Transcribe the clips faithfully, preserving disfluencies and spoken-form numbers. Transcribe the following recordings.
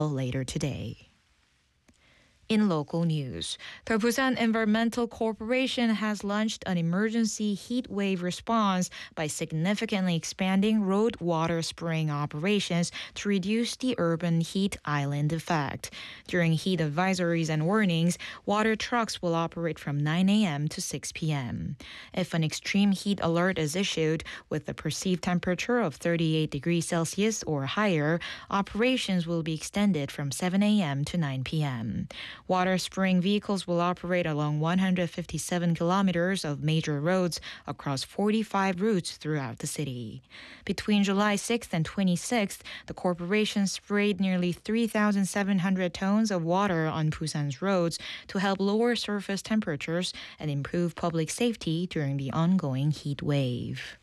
later today. In local news, the Busan Environmental Corporation has launched an emergency heat wave response by significantly expanding road water spraying operations to reduce the urban heat island effect. During heat advisories and warnings, water trucks will operate from nine a.m. to six p.m. If an extreme heat alert is issued with a perceived temperature of thirty-eight degrees Celsius or higher, operations will be extended from seven a.m. to nine p.m. Water spraying vehicles will operate along one hundred fifty-seven kilometers of major roads across forty-five routes throughout the city. Between July sixth and twenty-sixth, the corporation sprayed nearly three thousand seven hundred tons of water on Busan's roads to help lower surface temperatures and improve public safety during the ongoing heat wave.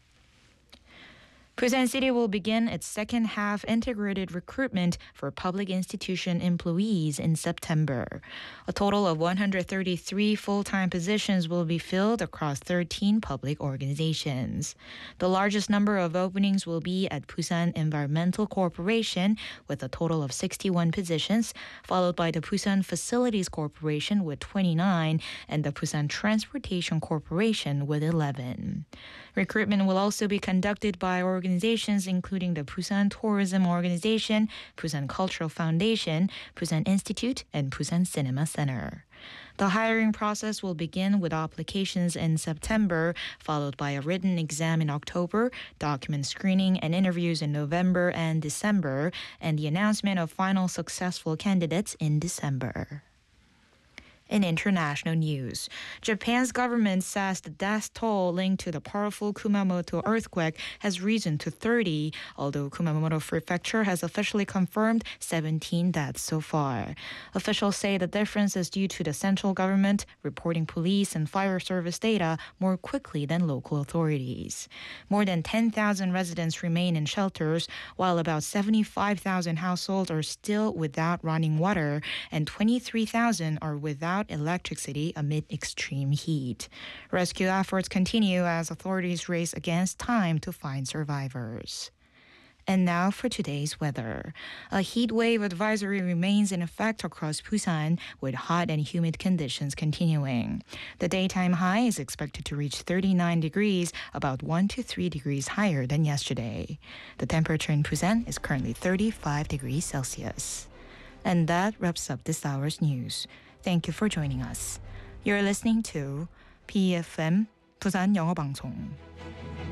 Busan City will begin its second half integrated recruitment for public institution employees in September. A total of one hundred thirty-three full-time positions will be filled across thirteen public organizations. The largest number of openings will be at Busan Environmental Corporation with a total of sixty-one positions, followed by the Busan Facilities Corporation with twenty-nine and the Busan Transportation Corporation with eleven. Recruitment will also be conducted by organizations including the Busan Tourism Organization, Busan Cultural Foundation, Busan Institute, and Busan Cinema Center. The hiring process will begin with applications in September, followed by a written exam in October, document screening and interviews in November and December, and the announcement of final successful candidates in December. In international news, Japan's government says the death toll linked to the powerful Kumamoto earthquake has risen to thirty, although Kumamoto Prefecture has officially confirmed seventeen deaths so far. Officials say the difference is due to the central government reporting police and fire service data more quickly than local authorities. More than ten thousand residents remain in shelters, while about seventy-five thousand households are still without running water and twenty-three thousand are without electricity amid extreme heat. Rescue efforts continue as authorities race against time to find survivors. And now for today's weather. A heat wave advisory remains in effect across Busan with hot and humid conditions continuing. The daytime high is expected to reach thirty-nine degrees, about one to three degrees higher than yesterday. The temperature in Busan is currently thirty-five degrees Celsius. And that wraps up this hour's news. Thank you for joining us. You're listening to B F M Busan 영어 방송.